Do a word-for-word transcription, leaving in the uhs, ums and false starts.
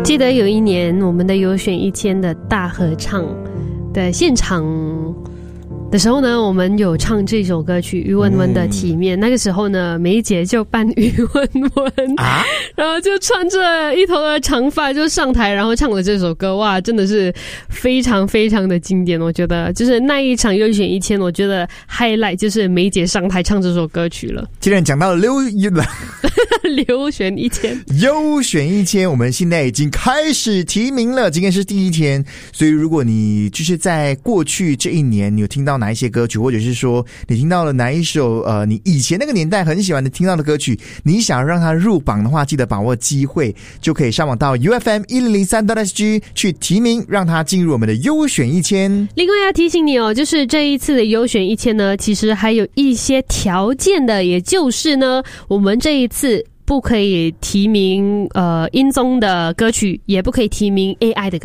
记得有一年我们的优选一千的大合唱的现场的时候呢，我们有唱这首歌曲《于文文的体面》。嗯、那个时候呢，梅姐就扮于文文啊，然后就穿着一头的长发就上台，然后唱了这首歌。哇，真的是非常非常的经典。我觉得就是那一场优选一千，我觉得 highlight 就是梅姐上台唱这首歌曲了。 既然讲到溜优选一千， 优选一千，我们现在已经开始提名了。今天是第一天，所以如果你就是在过去这一年，你有听到哪一些歌曲，或者是说你听到了哪一首呃你以前那个年代很喜欢的听到的歌曲，你想要让它入榜的话，记得把握机会，就可以上网到 U F M 一零零三 .S G 去提名，让它进入我们的优选一千。 另外要提醒你哦，就是这一次的优选一千呢，其实还有一些条件的，也就是呢，我们这一次不可以提名呃音综的歌曲，也不可以提名 A I 的歌曲。